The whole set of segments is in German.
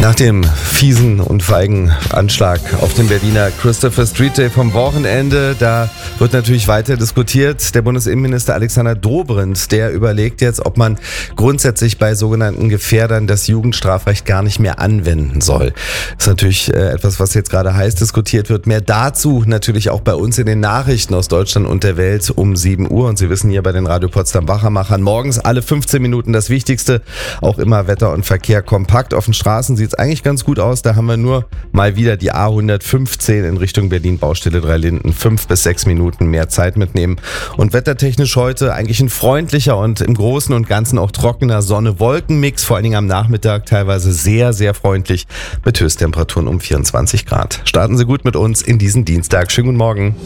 Nach dem fiesen und feigen Anschlag auf den Berliner Christopher Street Day vom Wochenende, da wird natürlich weiter diskutiert. Der Bundesinnenminister Alexander Dobrindt, der überlegt jetzt, ob man grundsätzlich bei sogenannten Gefährdern das Jugendstrafrecht gar nicht mehr anwenden soll. Das ist natürlich etwas, was jetzt gerade heiß diskutiert wird. Mehr dazu natürlich auch bei uns in den Nachrichten aus Deutschland und der Welt um 7 Uhr. Und Sie wissen hier bei den Radio Potsdam Wachermachern morgens alle 15 Minuten das Wichtigste. Auch immer Wetter und Verkehr kompakt. Auf den Straßen sieht es eigentlich ganz gut aus. Da haben wir nur mal wieder die A115 in Richtung Berlin, Baustelle 3 Linden. 5 bis 6 Minuten mehr Zeit mitnehmen. Und wettertechnisch heute eigentlich ein freundlicher und im Großen und Ganzen auch trockener Sonne-Wolken-Mix. Vor allen Dingen am Nachmittag teilweise sehr, sehr freundlich mit Höchsttemperaturen um 24 Grad. Starten Sie gut mit uns in diesen Dienstag. Schönen guten Morgen.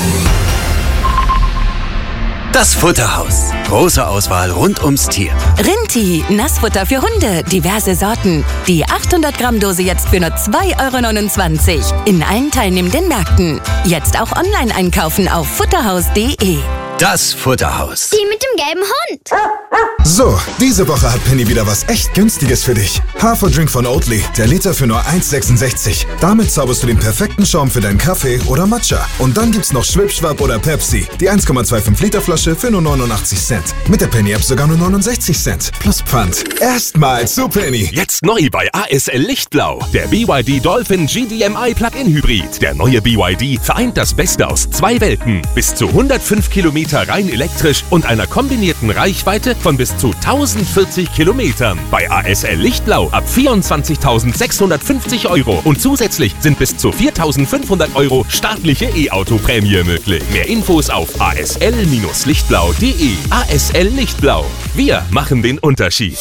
Das Futterhaus. Große Auswahl rund ums Tier. Rinti, Nassfutter für Hunde, diverse Sorten. Die 800 Gramm Dose jetzt für nur 2,29 € in allen teilnehmenden Märkten. Jetzt auch online einkaufen auf futterhaus.de. Das Futterhaus. Die mit dem gelben Hund. So, diese Woche hat Penny wieder was echt Günstiges für dich. Haferdrink von Oatly, der Liter für nur 1,66. Damit zauberst du den perfekten Schaum für deinen Kaffee oder Matcha. Und dann gibt's noch Schwipschwap oder Pepsi, die 1,25 Liter Flasche für nur 89 Cent. Mit der Penny-App sogar nur 69 Cent. Plus Pfand. Erstmal zu Penny. Jetzt neu bei ASL Lichtblau. Der BYD Dolphin GDMI Plug-in Hybrid. Der neue BYD vereint das Beste aus 2 Welten. Bis zu 105 Kilometer rein elektrisch und einer kombinierten Reichweite von bis zu 1040 Kilometern. Bei ASL Lichtblau ab 24.650 € und zusätzlich sind bis zu 4.500 € staatliche E-Auto-Prämie möglich. Mehr Infos auf asl-lichtblau.de. ASL Lichtblau. Wir machen den Unterschied.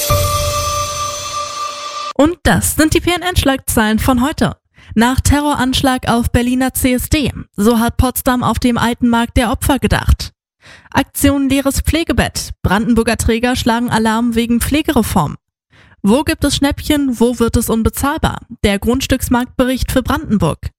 Und das sind die PNN-Schlagzeilen von heute. Nach Terroranschlag auf Berliner CSD. So hat Potsdam auf dem Alten Markt der Opfer gedacht. Aktion leeres Pflegebett. Brandenburger Träger schlagen Alarm wegen Pflegereform. Wo gibt es Schnäppchen, wo wird es unbezahlbar? Der Grundstücksmarktbericht für Brandenburg.